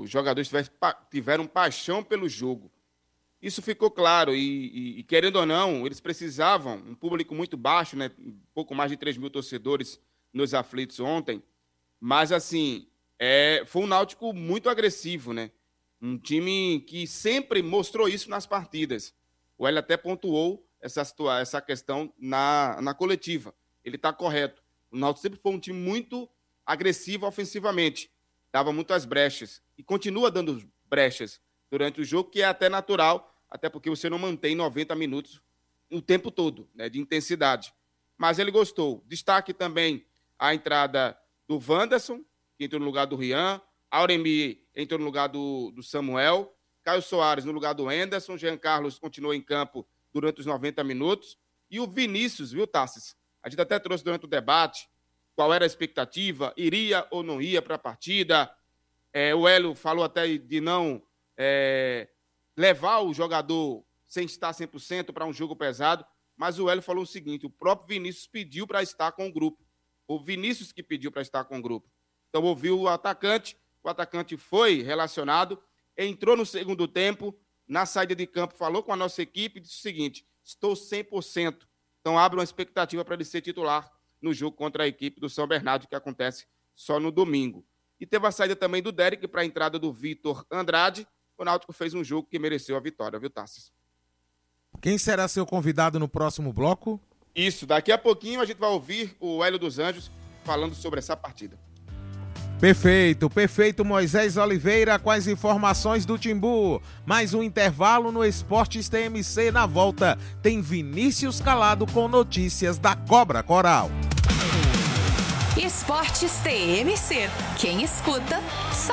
os jogadores tiveram paixão pelo jogo. Isso ficou claro e, querendo ou não, eles precisavam, um público muito baixo, né? Um pouco mais de 3 mil torcedores nos aflitos ontem, mas assim, foi um Náutico muito agressivo, né? Um time que sempre mostrou isso nas partidas. O Hélio até pontuou essa questão na coletiva. Ele está correto. O Náutico sempre foi um time muito agressivo ofensivamente, dava muitas brechas e continua dando brechas durante o jogo, que é até natural, até porque você não mantém 90 minutos o tempo todo, né, de intensidade. Mas ele gostou. Destaque também a entrada do Wanderson, que entrou no lugar do Rian, Auremi entrou no lugar do Samuel, Caio Soares no lugar do Henderson, Jean Carlos continuou em campo durante os 90 minutos, e o Vinícius, viu, Tassis? A gente até trouxe durante o debate qual era a expectativa, iria ou não ia para a partida. O Hélio falou até de não levar o jogador sem estar 100% para um jogo pesado, mas o Hélio falou o seguinte: o próprio Vinícius pediu para estar com o grupo. O Vinícius que pediu para estar com o grupo. Então ouviu o atacante foi relacionado, entrou no segundo tempo, na saída de campo, falou com a nossa equipe e disse o seguinte: estou 100%. Então abre uma expectativa para ele ser titular no jogo contra a equipe do São Bernardo, que acontece só no domingo. E teve a saída também do Derek para a entrada do Vitor Andrade. O Náutico fez um jogo que mereceu a vitória, viu, Tassis? Quem será seu convidado no próximo bloco? Isso, daqui a pouquinho a gente vai ouvir o Hélio dos Anjos falando sobre essa partida. Perfeito, Moisés Oliveira com as informações do Timbu. Mais um intervalo no Esportes TMC. Na volta tem Vinícius Calado com notícias da Cobra Coral. Esportes TMC. Quem escuta, sabe.